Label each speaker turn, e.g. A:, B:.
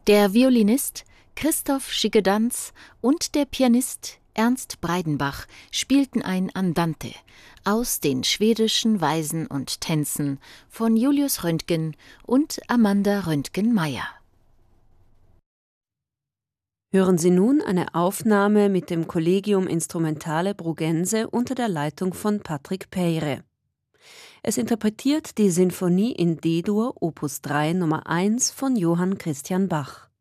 A: Der Violinist Christoph Schickedanz und der Pianist Ernst Breidenbach spielten ein Andante aus den schwedischen Weisen und Tänzen von Julius Röntgen und Amanda Röntgen-Meyer.
B: Hören Sie nun eine Aufnahme mit dem Collegium Instrumentale Bruggense unter der Leitung von Patrick Peyre. Es interpretiert die Sinfonie in D-Dur, Opus 3 Nummer 1 von Johann Christian Bach.